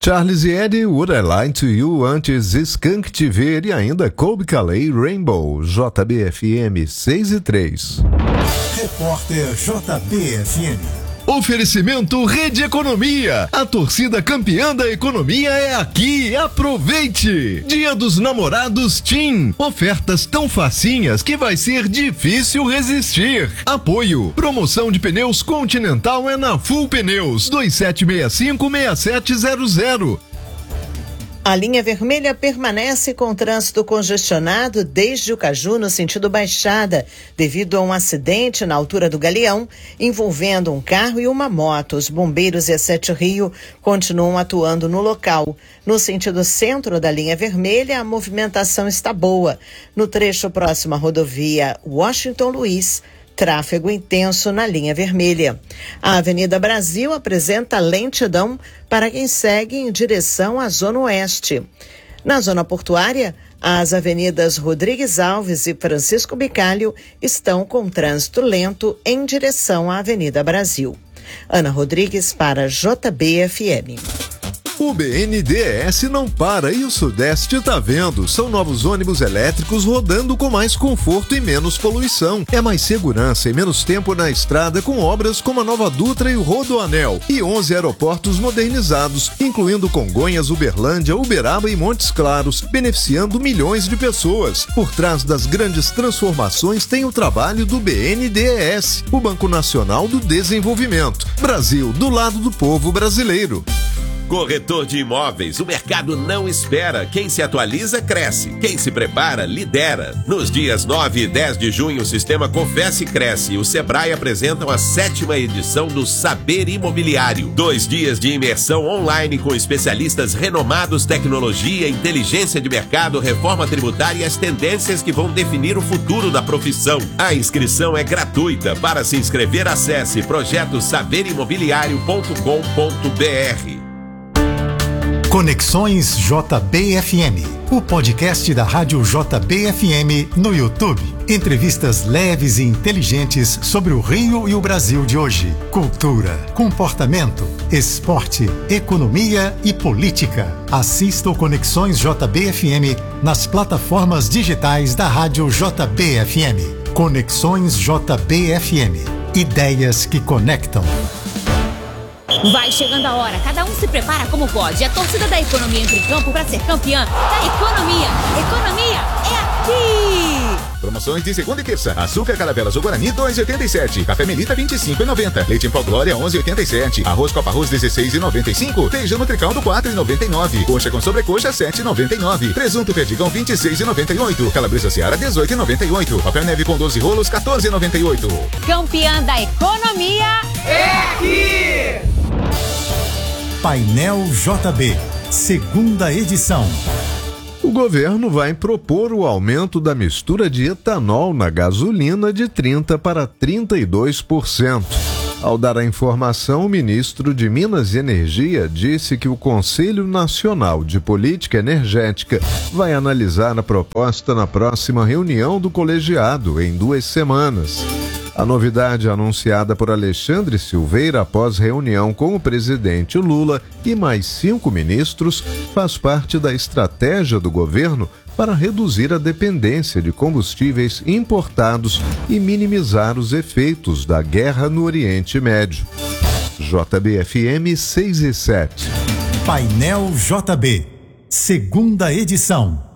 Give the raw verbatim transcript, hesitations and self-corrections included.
Charles e Eddie, Would I Lie to You, antes Skunk T V e ainda Colby Calais, Rainbow, J B F M seis e três. Repórter J B F M. Oferecimento Rede Economia. A torcida campeã da economia é aqui. Aproveite! Dia dos Namorados TIM. Ofertas tão facinhas que vai ser difícil resistir. Apoio. Promoção de pneus Continental é na Full Pneus. dois sete seis cinco, seis sete zero zero. A linha vermelha permanece com trânsito congestionado desde o Caju no sentido Baixada, devido a um acidente na altura do Galeão, envolvendo um carro e uma moto. Os bombeiros e a Sete Rio continuam atuando no local. No sentido centro da linha vermelha, a movimentação está boa. No trecho próximo à rodovia Washington Luiz, tráfego intenso na linha vermelha. A Avenida Brasil apresenta lentidão para quem segue em direção à Zona Oeste. Na zona portuária, as avenidas Rodrigues Alves e Francisco Bicalho estão com trânsito lento em direção à Avenida Brasil. Ana Rodrigues para J B F M. O B N D E S não para e o Sudeste tá vendo. São novos ônibus elétricos rodando com mais conforto e menos poluição. É mais segurança e menos tempo na estrada com obras como a Nova Dutra e o Rodoanel. E onze aeroportos modernizados, incluindo Congonhas, Uberlândia, Uberaba e Montes Claros, beneficiando milhões de pessoas. Por trás das grandes transformações tem o trabalho do B N D E S, o Banco Nacional do Desenvolvimento. Brasil, do lado do povo brasileiro. Corretor de imóveis, o mercado não espera. Quem se atualiza, cresce. Quem se prepara, lidera. Nos dias nove e dez de junho, o Sistema Confesse Cresce e o Sebrae apresentam a sétima edição do Saber Imobiliário. Dois dias de imersão online com especialistas renomados, tecnologia, inteligência de mercado, reforma tributária e as tendências que vão definir o futuro da profissão. A inscrição é gratuita. Para se inscrever, acesse projeto saber imobiliário ponto com ponto b r. Conexões J B F M, o podcast da Rádio J B F M no YouTube. Entrevistas leves e inteligentes sobre o Rio e o Brasil de hoje. Cultura, comportamento, esporte, economia e política. Assista o Conexões J B F M nas plataformas digitais da Rádio J B F M. Conexões J B F M. Ideias que conectam. Vai chegando a hora, cada um se prepara como pode. A torcida da economia entra em campo para ser campeã da economia. Economia é aqui! Promoções de segunda e terça. Açúcar Caravelas ou Guarani dois e oitenta e sete. Café Melita vinte e cinco e noventa. Leite em pó Glória onze e oitenta e sete. Arroz Copa Arroz dezesseis e noventa e cinco. Feijão Nutricaldo quatro e noventa e nove. Coxa com sobrecoxa sete e noventa e nove. Presunto Perdigão vinte e seis e noventa e oito. Calabresa Seara dezoito e noventa e oito. Papel Neve com doze rolos quatorze e noventa e oito. Campeã da economia é aqui! Painel J B, segunda edição. O governo vai propor o aumento da mistura de etanol na gasolina de trinta por cento para trinta e dois por cento. Ao dar a informação, o ministro de Minas e Energia disse que o Conselho Nacional de Política Energética vai analisar a proposta na próxima reunião do colegiado, em duas semanas. A novidade anunciada por Alexandre Silveira após reunião com o presidente Lula e mais cinco ministros faz parte da estratégia do governo para reduzir a dependência de combustíveis importados e minimizar os efeitos da guerra no Oriente Médio. J B F M seis e sete. Painel J B, segunda edição.